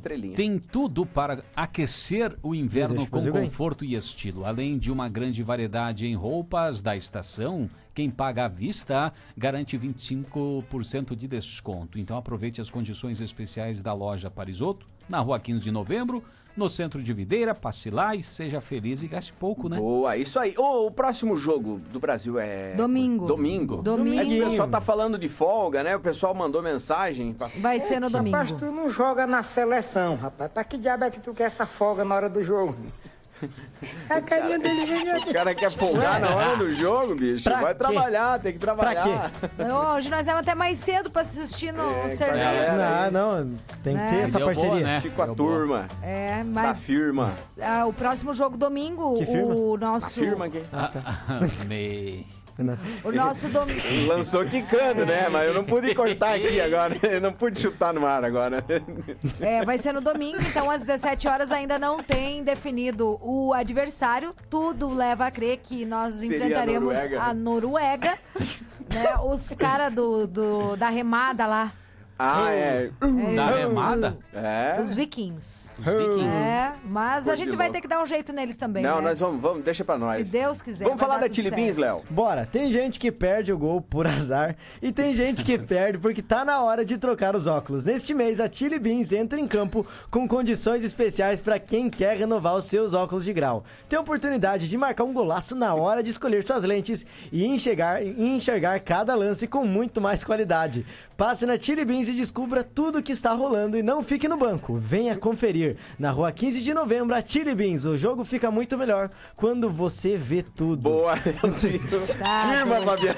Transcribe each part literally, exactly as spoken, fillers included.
estrelinha. Tem tudo para aquecer o inverno Desejo com Brasil ganhe. conforto e estilo. Além de uma grande variedade em roupas da estação, quem paga à vista garante vinte e cinco por cento de desconto. Então aproveite as condições especiais da loja Parisoto, na rua quinze de novembro, no centro de Videira. Passe lá e seja feliz e gaste pouco, né? Boa, isso aí. Ô, o próximo jogo do Brasil é... Domingo. Domingo. Domingo. É que o pessoal tá falando de folga, né? O pessoal mandou mensagem. Pra... Vai ser no domingo. Rapaz, tu não joga na seleção, rapaz. Pra que diabo é que tu quer essa folga na hora do jogo? A carinha dele vem O cara quer folgar na hora do jogo, bicho. Pra Vai quê? trabalhar, tem que trabalhar. Hoje nós vamos até mais cedo pra assistir no É, serviço. galera. Não, não, tem que Né? ter essa Deu boa, parceria. né? Tipo a Deu turma É, da mas firma. ah, o próximo jogo domingo, Que firma? o A nosso firma aqui. Me... o nosso domingo. Lançou quicando, né? Mas eu não pude cortar aqui agora. Eu não pude chutar no ar agora. É, vai ser no domingo, então às dezessete horas ainda não tem definido o adversário. Tudo leva a crer que nós Seria enfrentaremos a a Noruega, né? Os caras do, do, da remada lá. Ah, é. Da remada? É. Os vikings. Os vikings. É, mas a Coisa gente de vai louco. ter que dar um jeito neles também. Não, né? nós vamos, vamos, deixa pra nós. Se Deus quiser. Vamos vai falar dar da tudo Chili Beans, certo. Léo? Bora, tem gente que perde o gol por azar e tem gente que perde porque tá na hora de trocar os óculos. Neste mês, a Chili Beans entra em campo com condições especiais para quem quer renovar os seus óculos de grau. Tem a oportunidade de marcar um golaço na hora de escolher suas lentes e enxergar, e enxergar cada lance com muito mais qualidade. Passe na Chili Beans e descubra tudo que está rolando e não fique no banco. Venha conferir. Na rua quinze de novembro, a Chili Beans. O jogo fica muito melhor quando você vê tudo. Boa, Tá, firma, bom. Fabiana.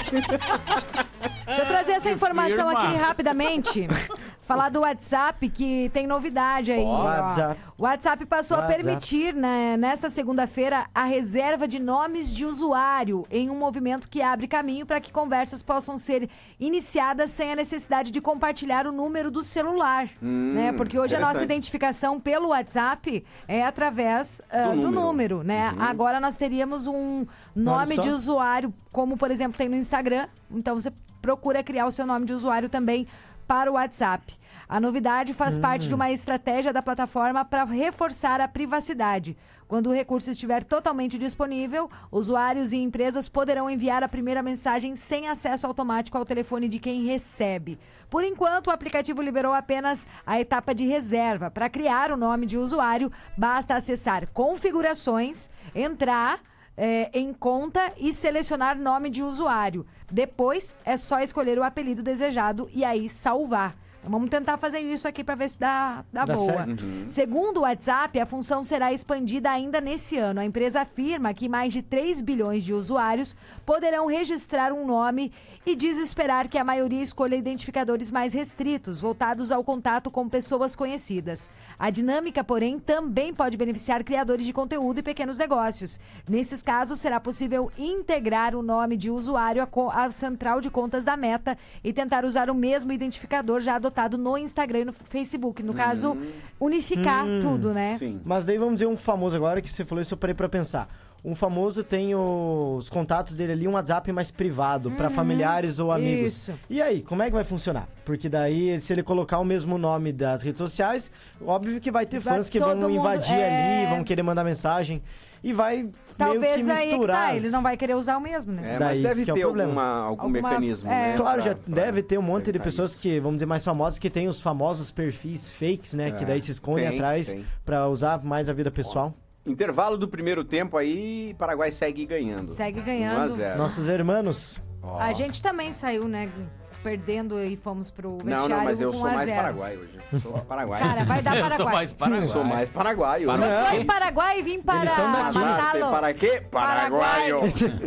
Deixa eu trazer essa informação Firma. aqui rapidamente. Falar do WhatsApp, que tem novidade aí. ó. WhatsApp. O WhatsApp passou WhatsApp. a permitir, né, nesta segunda-feira, a reserva de nomes de usuário em um movimento que abre caminho para que conversas possam ser iniciadas sem a necessidade de compartilhar o número do celular. Hum, né? Porque hoje a nossa interessante. identificação pelo WhatsApp é através ah, do, Do número. número. né? Uhum. Agora nós teríamos um nome só. de usuário, como por exemplo tem no Instagram. Então você procura criar o seu nome de usuário também para o WhatsApp. A novidade faz parte de uma estratégia da plataforma para reforçar a privacidade. Quando o recurso estiver totalmente disponível, usuários e empresas poderão enviar a primeira mensagem sem acesso automático ao telefone de quem recebe. Por enquanto, o aplicativo liberou apenas a etapa de reserva. Para criar o nome de usuário, basta acessar configurações, entrar É, em conta e selecionar nome de usuário. Depois é só escolher o apelido desejado e aí salvar. Então, vamos tentar fazer isso aqui para ver se dá, dá, Dá boa. certo. Segundo o WhatsApp, a função será expandida ainda nesse ano. A empresa afirma que mais de três bilhões de usuários poderão registrar um nome e diz esperar que a maioria escolha identificadores mais restritos, voltados ao contato com pessoas conhecidas. A dinâmica, porém, também pode beneficiar criadores de conteúdo e pequenos negócios. Nesses casos, será possível integrar o nome de usuário à, co- à central de contas da Meta e tentar usar o mesmo identificador já adotado no Instagram e no Facebook. No caso, unificar tudo, né? Sim. Mas daí vamos dizer um famoso agora que você falou isso, eu parei pra pensar. Um famoso tem os contatos dele ali, um WhatsApp mais privado, pra familiares ou amigos. Isso. E aí, como é que vai funcionar? Porque daí, se ele colocar o mesmo nome das redes sociais, óbvio que vai ter Vai fãs que todo vão mundo- invadir é. ali, vão querer mandar mensagem. E vai meio Talvez que aí é que misturar. tá, as- ele não vai querer usar o mesmo, né? É, mas Daí, deve isso que é o ter problema. alguma, algum Alguma- mecanismo, é. né? Claro, pra- já pra deve ter um monte de evitar pessoas isso. que, vamos dizer, mais famosas, que tem os famosos perfis fakes, né? É, que daí se escondem tem, atrás tem. pra usar mais a vida pessoal. Intervalo do primeiro tempo aí, Paraguai segue ganhando. Segue um a ganhando. zero. Nossos irmãos. Ó. A gente também saiu, né? Perdendo e fomos pro vestiário Não, não, mas eu com sou um a mais zero. Paraguai hoje. Eu sou Paraguai. Cara, vai dar Eu sou Paraguai. mais paraguai. Sou mais paraguaio. Para- Eu né? sou em Paraguai e vim para Eles são daqui. matá-lo. Para quê? Paraguaio.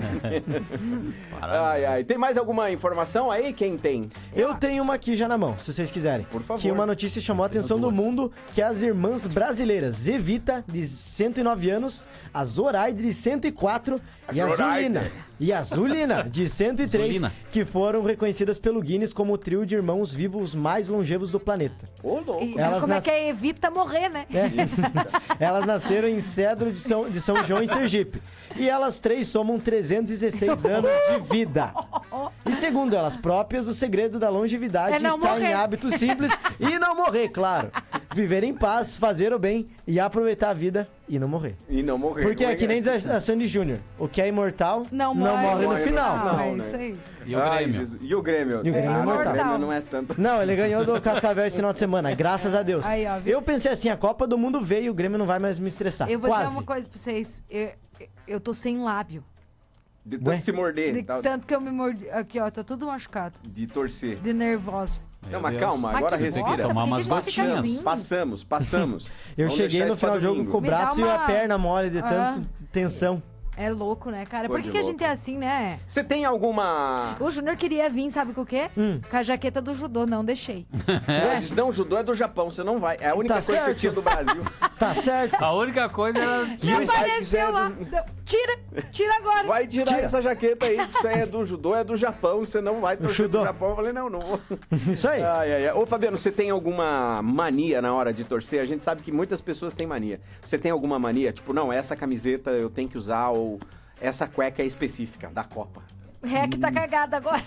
Ai, ai. Tem mais alguma informação aí? Quem tem? Eu tenho uma aqui já na mão, se vocês quiserem. Por favor. Que uma notícia chamou a atenção do duas. mundo, que é as irmãs brasileiras Evita, de cento e nove anos, a Zoraide, de cento e quatro, e a Zoraide. Zulina, e a Zulina, de cento e três, Zulina. que foram reconhecidas pelo Guinness como o trio de irmãos vivos mais longevos do planeta. Ô, louco. E Elas como nas- é que é? Evita morrer, né? Elas nasceram em Cedro de São, de São João, em Sergipe. E elas três somam trezentos e dezesseis anos de vida. E segundo elas próprias, o segredo da longevidade É não está morrer. em hábitos simples e não morrer, claro. Viver em paz, fazer o bem e aproveitar a vida e não morrer. E não morrer. Porque é que nem diz a Sandy Júnior. O que é imortal Não não morre. morre no Morre no final. final. é né? isso aí. E o Ai, Grêmio? Jesus. E o Grêmio? E o Grêmio Ah, é imortal. O Grêmio não é tanto. Não, ele ganhou do Cascavel esse final de semana, graças a Deus. Aí, ó, viu? Eu pensei assim, a Copa do Mundo veio e o Grêmio não vai mais me estressar. Eu vou Quase. dizer uma coisa pra vocês. Eu, eu tô sem lábio. De tanto Ué? se morder. De tal, tanto que eu me mordi. Aqui, ó, tá tudo machucado. De torcer. De nervosa. Não, Meu mas Deus. calma, Mas agora que respira. bosta, Tomar por que umas que a gente fica gotinhas. assim? Passamos, passamos. Eu Vamos cheguei deixar no isso pra final do jogo domingo. com o Me dá braço e uma- a perna mole de tanta Ah. tensão. É louco, né, cara? Por Coisa que, que a gente louca. é assim, né? Você tem alguma... O Júnior queria vir, sabe com o quê? Hum. Com a jaqueta do judô, não deixei. Ué, diz, não, o judô é do Japão, você não vai. É a única Tá coisa que eu certo. tinha do Brasil. Tá certo? A única coisa era... E apareceu lá. Tira, tira agora. Vai tirar Tira. essa jaqueta aí, que isso aí é do judô, é do Japão, você não vai torcer judô. do Japão. Eu falei, não, não vou. Isso aí. Ai, ai, ai. Ô, Fabiano, você tem alguma mania na hora de torcer? A gente sabe que muitas pessoas têm mania. Você tem alguma mania? Tipo, não, essa camiseta eu tenho que usar ou essa cueca é específica da Copa. Rec tá cagada agora.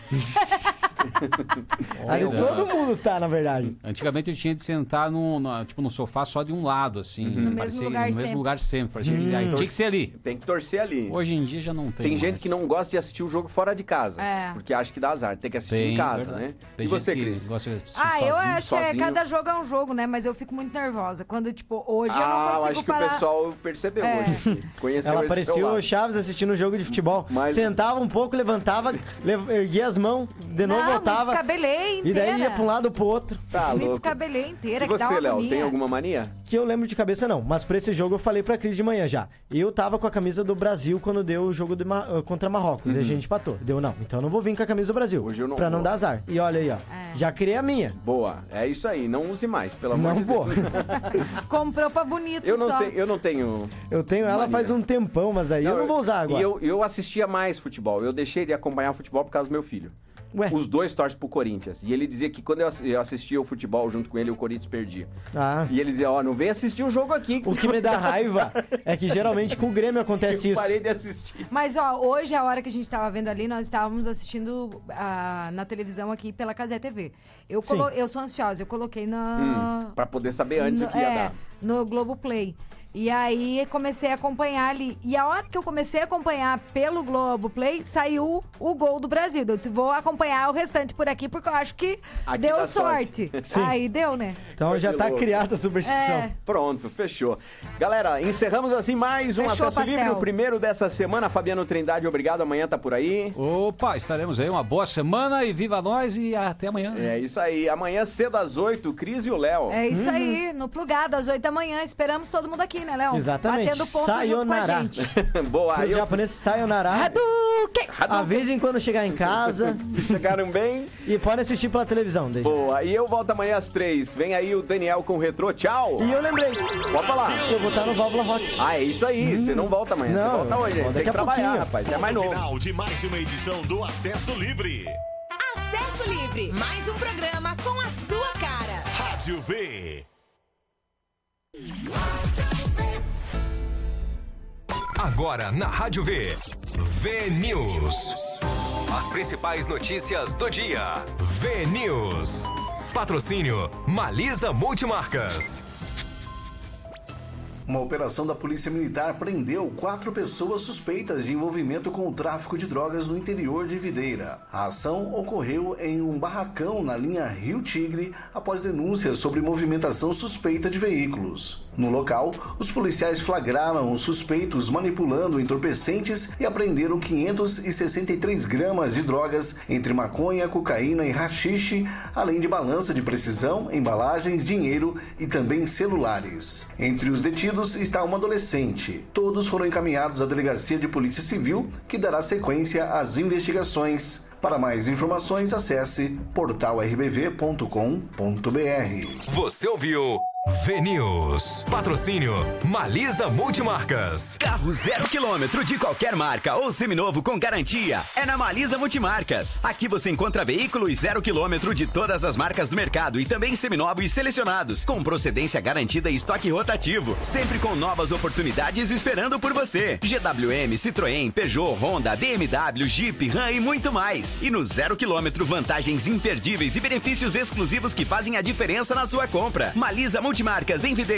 Aí Olha. todo mundo tá, na verdade. Antigamente eu tinha de sentar no, no- tipo, no sofá só de um lado, assim. Uhum. No mesmo Parecia- lugar no sempre. mesmo lugar sempre. Parecia que aí tinha que ser ali. Tem que torcer ali. Hoje em dia já não tem Tem gente mais. que não gosta de assistir o jogo fora de casa. É. Porque acha que dá azar. Tem que assistir Tem, em casa, verdade. né? Tem e gente você, que Cris? gosta de assistir Ah, eu sozinho. acho que é, sozinho. cada jogo é um jogo, né? Mas eu fico muito nervosa. Quando, tipo, hoje eu não Ah, eu consigo acho que parar. o pessoal percebeu É. hoje aqui. Conheceu Ela esse parecia seu o lado. Chaves assistindo um jogo de futebol. Mas- Sentava um pouco, levantava, le- erguia as mãos, de novo Não, me voltava. descabelei E inteira. daí ia pra um lado pro outro. Tá me louco. descabelei inteira, E que dá você, uma Léo, agonia. tem alguma mania? Que eu lembro de cabeça não, mas pra esse jogo eu falei pra Cris de manhã já. Eu tava com a camisa do Brasil quando deu o jogo de Ma- contra Marrocos e a gente empatou. Deu não, então eu não vou vir com a camisa do Brasil. Uhum. Hoje eu não pra não vou. dar azar. E olha aí, ó. É. Já criei a minha. Boa, é isso aí. Não use mais, pelo amor Não de vou. Deus. Comprou pra bonito Eu não, só. tenho, eu não tenho... Eu tenho ela Mania. faz um tempão, mas aí eu não vou usar agora. E eu, eu assistia mais futebol. Eu deixei de acompanhar futebol por causa do meu filho. Ué. Os dois torcem pro Corinthians. E ele dizia que quando eu ass- eu assistia o futebol junto com ele, o Corinthians perdia. Ah. E ele dizia, ó, não vem assistir o jogo aqui. O que me dá raiva é que geralmente com o Grêmio acontece Eu isso. parei de assistir. Mas, ó, hoje, a hora que a gente tava vendo ali, nós estávamos assistindo ah, na televisão aqui pela Casé T V. Eu, colo... eu sou ansiosa, eu coloquei na... Hum, pra poder saber antes no, o que ia é, dar. no Globoplay. E aí comecei a acompanhar ali. E a hora que eu comecei a acompanhar pelo Globoplay, saiu o gol do Brasil. Eu disse, vou acompanhar o restante por aqui, porque eu acho que Aqui deu dá sorte. sorte. Aí deu, né? Então já tá louco. criada a superstição. É. Pronto, fechou. Galera, encerramos assim mais um Fechou, Acesso pastel. Livre, o primeiro dessa semana. Fabiano Trindade, obrigado. Amanhã tá por aí. Opa, estaremos aí. Uma boa semana e viva nós e até amanhã. É isso aí. Amanhã cedo às oito, o Cris e o Léo. É isso aí, no plugado, às oito da manhã. Esperamos todo mundo aqui, né, Léo? Exatamente. Batendo ponto junto com a Sayonara. gente. Boa. Os Aí eu... japoneses sayonara. Hadouken! Avisem quando chegar em casa Vocês chegaram bem? e podem assistir pela televisão. Deixa. Boa. E eu volto amanhã às três. Vem aí o Daniel com o Retrô. Tchau. E eu lembrei. Pode falar. Eu vou estar no Válvula Rock. Ah, é isso aí. Você não volta amanhã. Você Não, volta hoje. daqui Tem que a trabalhar, pouquinho. rapaz. É mais Ponto novo. final de mais uma edição do Acesso Livre. Acesso Livre, mais um programa com a sua cara. Rádio V. Agora na Rádio V. V News. As principais notícias do dia. V News. Patrocínio Malisa Multimarcas. Uma operação da Polícia Militar prendeu quatro pessoas suspeitas de envolvimento com o tráfico de drogas no interior de Videira. A ação ocorreu em um barracão na linha Rio Tigre após denúncias sobre movimentação suspeita de veículos. No local, os policiais flagraram os suspeitos manipulando entorpecentes e apreenderam quinhentos e sessenta e três gramas de drogas entre maconha, cocaína e haxixe, além de balança de precisão, embalagens, dinheiro e também celulares. Entre os detidos está uma adolescente. Todos foram encaminhados à Delegacia de Polícia Civil, que dará sequência às investigações. Para mais informações, acesse portal r b v ponto com ponto b r. Você ouviu V News. Patrocínio Malisa Multimarcas. Carro zero quilômetro de qualquer marca ou seminovo com garantia é na Malisa Multimarcas. Aqui você encontra veículos zero quilômetro de todas as marcas do mercado e também seminovos selecionados, com procedência garantida e estoque rotativo, sempre com novas oportunidades esperando por você. G W M, Citroën, Peugeot, Honda, B M W, Jeep, Ram e muito mais. E no zero quilômetro, vantagens imperdíveis e benefícios exclusivos que fazem a diferença na sua compra. Malisa Multimarcas. Multimarcas em Videira.